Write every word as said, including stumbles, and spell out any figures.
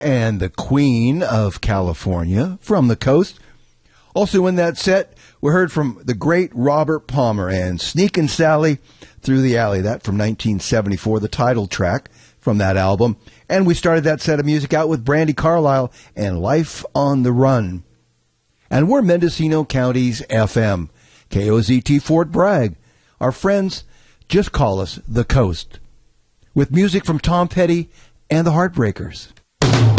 and the Queen of California from the coast. Also in that set, we heard from the great Robert Palmer and Sneakin' Sally Through the Alley. That from nineteen seventy-four, the title track from that album. And we started that set of music out with Brandi Carlile and Life on the Run. And we're Mendocino County's F M, K O Z T Fort Bragg. Our friends just call us The Coast. With music from Tom Petty and the Heartbreakers.